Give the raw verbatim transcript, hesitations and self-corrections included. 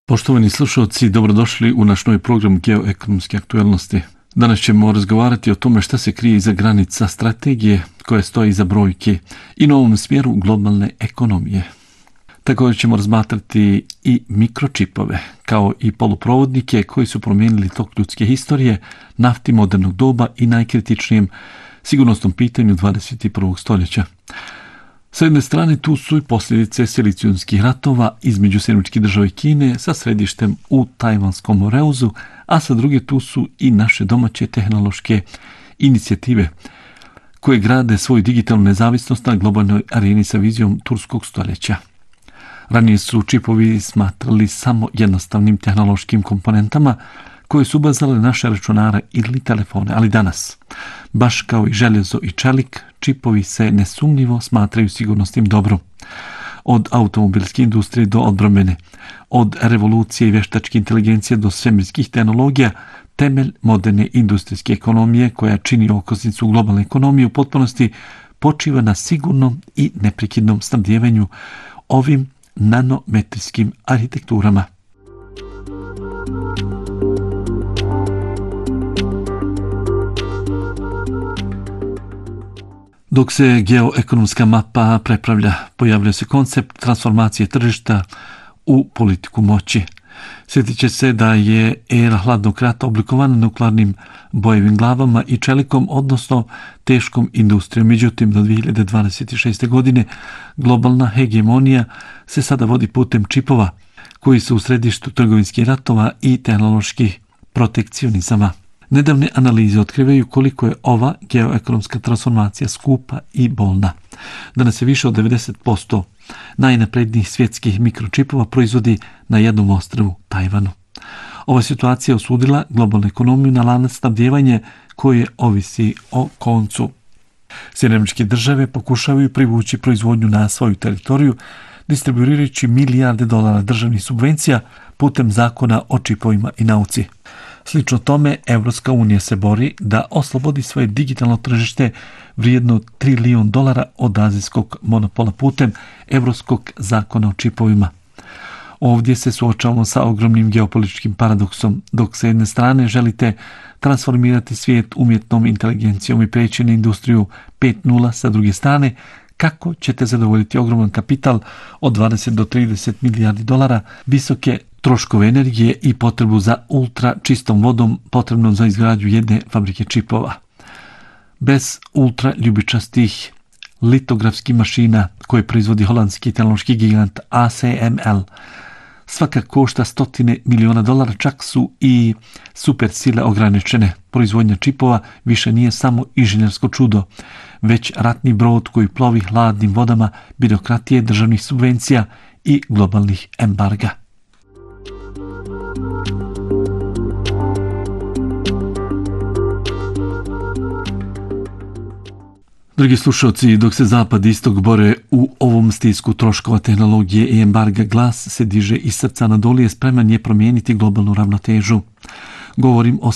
Poštovani slušalci, dobrodošli u naš novi program Geoekonomske aktualnosti. Danas ćemo razgovarati o tome šta se krije iza granica strategije koja stoji iza brojke i novom smjeru globalne ekonomije. Također ćemo razmatrati i mikročipove, kao i poluprovodnike koji su promijenili tok ljudske historije, nafti modernog doba i najkritičnijem sigurnosnom pitanju dvadeset i prvog stoljeća. Sa jedne strane tu su i posljedice silicijunskih ratova između Sjedinjenih Država i Kine sa središtem u Tajvanskom Moreuzu, a sa druge tu su i naše domaće tehnološke inicijative koje grade svoju digitalnu nezavisnost na globalnoj areni sa vizijom turskog stoljeća. Ranije su čipovi smatrali samo jednostavnim tehnološkim komponentama koje su ubazale naše računare ili telefone, ali danas, baš kao i željezo i čelik, čipovi se nesumnjivo smatraju sigurnosnim dobrom. Od automobilske industrije do odbrambene, od revolucije i vještačke inteligencije do svemirskih tehnologija, temelj moderne industrijske ekonomije koja čini okosnicu globalne ekonomije u potpunosti počiva na sigurnom i neprekidnom snabdijevanju ovim nanometrijskim arhitekturama. Dok se geoekonomska mapa prepravlja, pojavlja se koncept transformacije tržišta u politiku moći. Sjetit će se da je era hladnog rata oblikovana nuklearnim bojevim glavama i čelikom, odnosno teškom industrijom. Međutim, do dvije hiljade dvadeset šeste. godine globalna hegemonija se sada vodi putem čipova, koji su u središtu trgovinskih ratova i tehnoloških protekcionizama. Nedavne analize otkrivaju koliko je ova geoekonomska transformacija skupa i bolna. Danas se više od devedeset posto najnaprednijih svjetskih mikročipova proizvodi na jednom ostrvu, Tajvanu. Ova situacija osudila globalnu ekonomiju na lanac snabdijevanja koje ovisi o koncu. Sjedinjene Države pokušavaju privući proizvodnju na svoju teritoriju, distribuirajući milijarde dolara državnih subvencija putem zakona o čipovima i nauci. Slično tome, Evropska unija se bori da oslobodi svoje digitalno tržište vrijedno trilijon dolara od azijskog monopola putem Evropskog zakona o čipovima. Ovdje se suočavamo sa ogromnim geopolitičkim paradoksom. Dok sa jedne strane želite transformirati svijet umjetnom inteligencijom i preći na industriju pet nula, sa druge strane, kako ćete zadovoljiti ogroman kapital od dvadeset do trideset milijardi dolara, visoke troškove energije i potrebu za ultra čistom vodom potrebnom za izgradnju jedne fabrike čipova. Bez ultra ljubičastih litografskih mašina koje proizvodi holandski tehnološki gigant A S M L, svaka košta stotine miliona dolara, čak su i super sile ograničene. Proizvodnja čipova više nije samo inženjersko čudo, već ratni brod koji plovi hladnim vodama birokratije, državnih subvencija i globalnih embarga. Dragi slušalci, dok se zapad i istok bore u ovom stisku troškova tehnologije i embarga, glas se diže iz srca na dolije, spreman je promijeniti globalnu ravnotežu. Govorim o